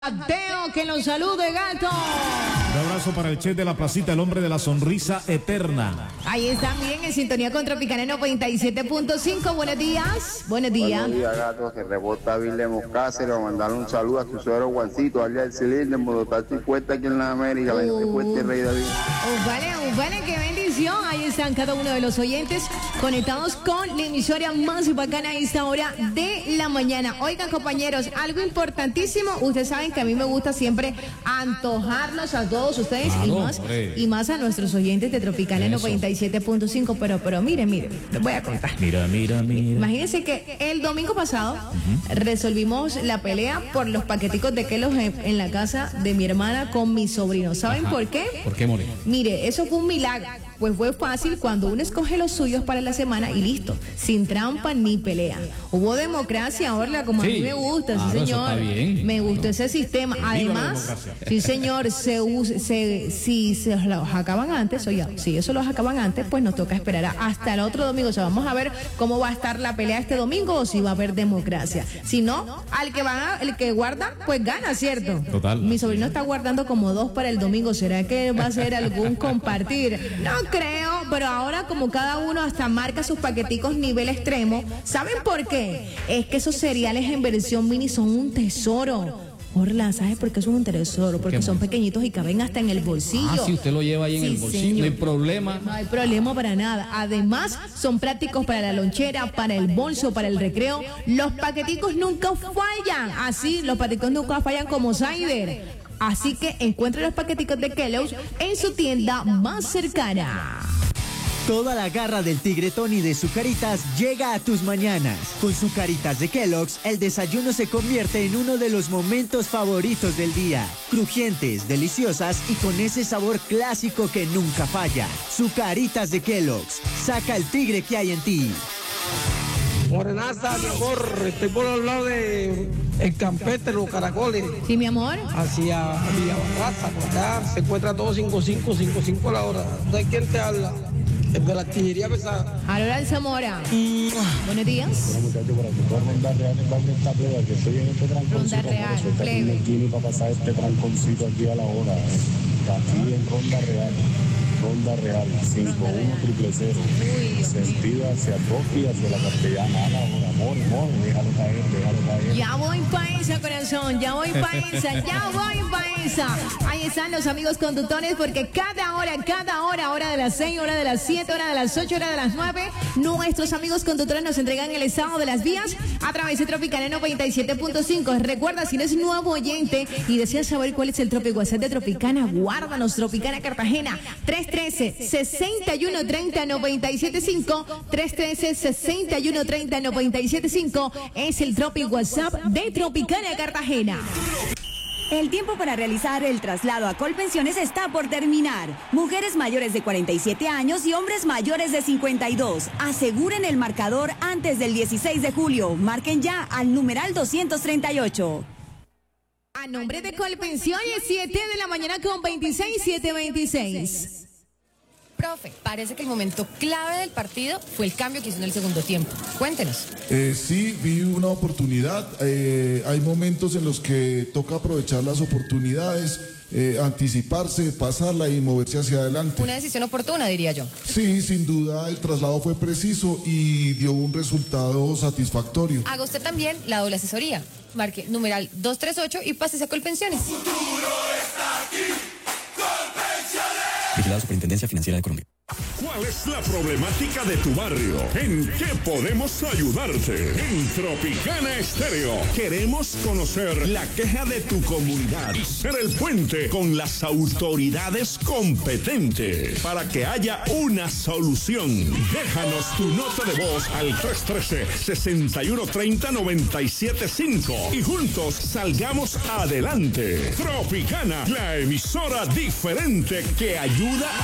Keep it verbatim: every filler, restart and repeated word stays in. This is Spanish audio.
Mateo, que los salude, gato. Un abrazo para el chef de la placita, el hombre de la sonrisa eterna. Ahí están bien en sintonía con Tropicana noventa y siete punto cinco. Buenos días. Buenos días. Buenos días, gato. Que rebota Vilemo Cáceres. Mandarle un saludo a su suegro Juancito, allá del cilindro, en Modotaxi Puesta aquí en la América. Uh, Puente Rey David. Uh, vale, uh, vale, qué bendición. Ahí están cada uno de los oyentes conectados con la emisora más bacana a esta hora de la mañana. Oigan, compañeros, algo importantísimo. Ustedes saben que a mí me gusta siempre antojarlos a todos ustedes claro, y más hombre. y más a nuestros oyentes de Tropicana noventa y siete punto cinco. Pero, pero miren, miren, les voy a contar. Mira, mira, mira. Imagínense que el domingo pasado uh-huh. resolvimos la pelea por los paqueticos de Kellogg's en, en la casa de mi hermana con mi sobrino. ¿Saben Ajá. por qué? ¿Por qué, More? Mire, eso fue un milagro. Pues fue fácil cuando uno escoge los suyos para la semana y listo, sin trampa ni pelea. Hubo democracia, Orla, como sí. a mí me gusta, claro, sí señor. Eso está bien. Me gustó ese sistema. Además, sí señor, se, se, si se los acaban antes, oye, si eso los acaban antes, pues nos toca esperar hasta el otro domingo. O sea, vamos a ver cómo va a estar la pelea este domingo o si va a haber democracia. Si no, al que va, el que guarda, pues gana, ¿cierto? Total. Mi sobrino está guardando como dos para el domingo. ¿Será que va a ser algún compartir? No creo, pero ahora como cada uno hasta marca sus paqueticos nivel extremo, ¿saben por qué? Es que esos cereales en versión mini son un tesoro. Orla, ¿sabes por qué son un tesoro? Porque son pequeñitos y caben hasta en el bolsillo. Ah, si usted lo lleva ahí en sí, el bolsillo, señor. No hay problema. No hay problema para nada. Además, son prácticos para la lonchera, para el bolso, para el recreo. Los paqueticos nunca fallan. Así, los paqueticos nunca fallan como Cider. Así que encuentre los paqueticos de Kellogg's en su tienda más cercana. Toda la garra del tigre Tony de Zucaritas llega a tus mañanas. Con Zucaritas de Kellogg's, el desayuno se convierte en uno de los momentos favoritos del día. Crujientes, deliciosas y con ese sabor clásico que nunca falla. Zucaritas de Kellogg's. Saca el tigre que hay en ti. Morenaza, mi amor, estoy por el lado de El Campete, los caracoles. Sí, mi amor. Hacia Villa Barraza, por acá se encuentra todo cinco cinco, cinco cinco a la hora. ¿De quién te habla? El de la artillería pesada. Aurora Zamora. Mm. Buenos días. Bueno, muchachos, por aquí por Ronda Real, el barrio está plebe, que estoy en este tranconcito. Ronda Real, por eso plebe. Aquí para pasar este tranconcito aquí a la hora. Aquí en Ronda Real. Ronda Real, cinco uno triple cero. Sentido hacia Rocky, hacia la Castellana. A la hora, amor, amor, déjalo caer, déjalo caer. Ya voy pa' esa, corazón, ya voy pa' esa, ya voy pa' esa. Ahí están los amigos conductores, porque cada hora, cada hora, hora de las seis, hora de las siete, hora de las ocho, hora de las nueve, nuestros amigos conductores nos entregan el estado de las vías a través de Tropicana noventa y siete punto cinco. Recuerda, si eres nuevo oyente y deseas saber cuál es el Tropic WhatsApp de Tropicana, guárdanos, Tropicana Cartagena, tres uno tres, seis uno tres cero, nueve siete cinco, tres uno tres, seis uno tres cero, nueve siete cinco, es el Tropic WhatsApp de Tropicana Cartagena. El tiempo para realizar el traslado a Colpensiones está por terminar. Mujeres mayores de cuarenta y siete años y hombres mayores de cincuenta y dos. Aseguren el marcador antes del dieciséis de julio. Marquen ya al numeral doscientos treinta y ocho. A nombre de Colpensiones, siete de la mañana con veintiséis, siete veintiséis. Profe, parece que el momento clave del partido fue el cambio que hizo en el segundo tiempo. Cuéntenos. Eh, sí, vi una oportunidad. Eh, hay momentos en los que toca aprovechar las oportunidades, eh, anticiparse, pasarla y moverse hacia adelante. Una decisión oportuna, diría yo. Sí, sin duda el traslado fue preciso y dio un resultado satisfactorio. Haga usted también la doble asesoría. Marque numeral dos tres ocho y pásese a Colpensiones. Futuro está aquí. Colpensiones. Vigilada Superintendencia Financiera de Colombia. ¿Cuál es la problemática de tu barrio? ¿En qué podemos ayudarte? En Tropicana Estéreo queremos conocer la queja de tu comunidad y ser el puente con las autoridades competentes para que haya una solución. Déjanos tu nota de voz al tres uno tres, seis uno tres cero, nueve siete cinco y juntos salgamos adelante. Tropicana, la emisora diferente que ayuda a